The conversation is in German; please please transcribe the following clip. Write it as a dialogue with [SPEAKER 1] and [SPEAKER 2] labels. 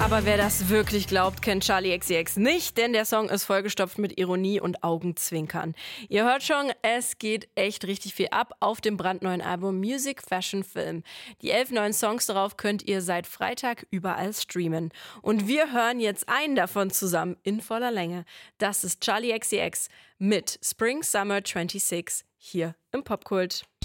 [SPEAKER 1] Aber wer das wirklich glaubt, kennt Charli XCX nicht, denn der Song ist vollgestopft mit Ironie und Augenzwinkern. Ihr hört schon, es geht echt richtig viel ab auf dem brandneuen Album Music, Fashion, Film. Die 11 neuen Songs darauf könnt ihr seit Freitag überall streamen. Und wir hören jetzt einen davon zusammen in voller Länge. Das ist Charli XCX mit Spring Summer 26 hier im Popkult.